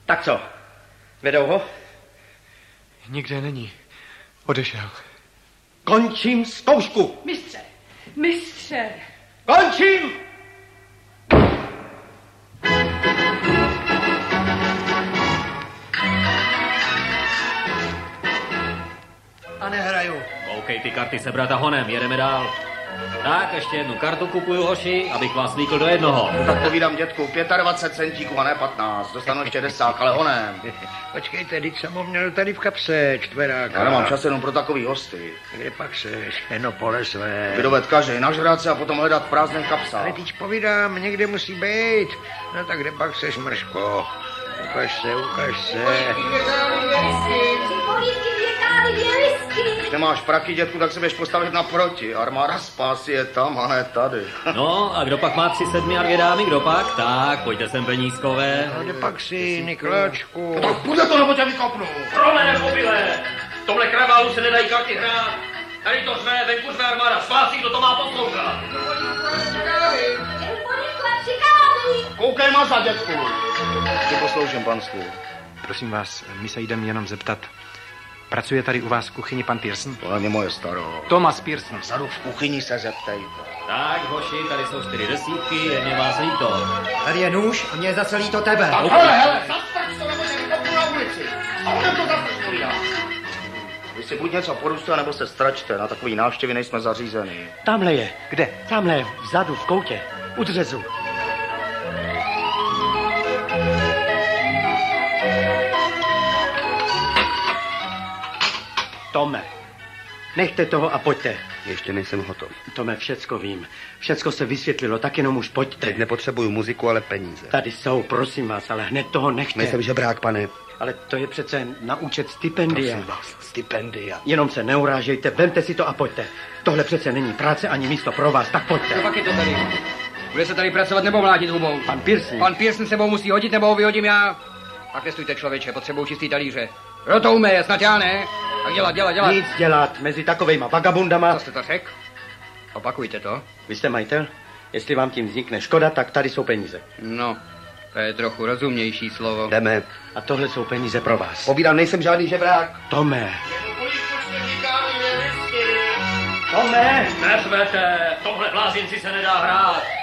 Tak co? Vedou ho? Nikde není. Odešel. Končím zkoušku. Mistře! Mistře! Končím! A nehraju. Koukej ty karty sebrat a honem, jedeme dál. Tak, ještě jednu kartu kupuju, hoši, abych vás vlíkl do jednoho. Tak povídám, dětku, 25 centíků a ne 15. Dostanu ještě 10, ale honem. Počkejte, teď jsem ho měl tady v kapse, čtveráka. Já nemám čas jenom pro takový hosty. Kde pak seš? No pole své. Vydovet každý, nažrát se a potom hledat v prázdném kapsách. Ale teď povídám, někde musí být. No tak kde pak seš, mrško? Ukaž se. Když nemáš praky, dětku, tak se běž postavit naproti. Armáda spásy je tam a ne tady. No, a kdo pak má 3 sedmy a 2 dámy, kdo pak? Tak, pojďte sem, penízkové. No kde pak si, Nikláčku? Tak půjde to, nebo tě vykopnu. Promene, mobile! V tomhle kraválu se nedají karty hrát. Tady to řve, venku řve armáda spásy, kdo to má poslouchat. Koukej maza, dětku. Ty posloužím, panstvu. Prosím vás, my se jdeme jenom zeptat. Pracuje tady u vás v kuchyni pan Pearson? To není moje staro. Thomas Pearson. Vzadu v kuchyni se zeptejte. Tak, hoši, tady jsou 4 desítky, je mě vás líto. Tady je nůž a mě je zase líto tebe. Tak hele, zastrč to, nebo se vykopnu na ulici. A onem to zastrč, mluví. Vy si buď něco porůste, nebo se stračte. Na takový návštěvy nejsme zařízený. Tamhle je. Kde? Tamhle, vzadu, v koutě. U dřezu. Tome, nechte toho a pojďte. Ještě nejsem hotov. Tome, všecko vím. Všecko se vysvětlilo, tak jenom už pojďte. Teď nepotřebuju muziku, ale peníze. Tady jsou, prosím vás, ale hned toho nechte. Nejsem žebrák, pane. Ale to je přece na účet stipendia. Prosím vás, stipendia. Jenom se neurážejte, vemte si to a pojďte. Tohle přece není práce ani místo pro vás, tak pojďte. Co pak je to tady? Bude se tady pracovat nebo mlátit hubou? Pan Pearson. Pan Pearson sebou musí hodit nebo ho vyhodím já? Tak nestůjte, člověče, potřebuju čistý talíře. Kdo to umé, snad já ne? Tak dělat. Nic dělat mezi takovejma vagabundama. Co jste to řekl? Opakujte to. Vy jste majitel? Jestli vám tím vznikne škoda, tak tady jsou peníze. No, to je trochu rozumnější slovo. Jdeme. A tohle jsou peníze pro vás. Povídám, nejsem žádný žebrák. Tome. Tome! Neřvete, v tomhle blázinci se nedá hrát.